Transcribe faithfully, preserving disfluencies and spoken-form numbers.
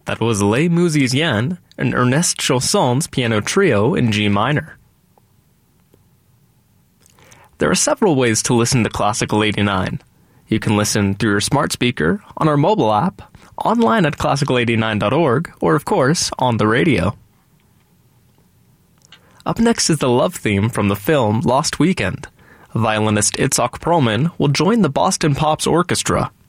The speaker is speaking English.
That was Les Musiciens and Ernest Chausson's piano trio in G minor. There are several ways to listen to Classical eighty-nine. You can listen through your smart speaker, on our mobile app, online at classical eighty-nine dot org, or of course, on the radio. Up next is the love theme from the film Lost Weekend. Violinist Itzhak Perlman will join the Boston Pops Orchestra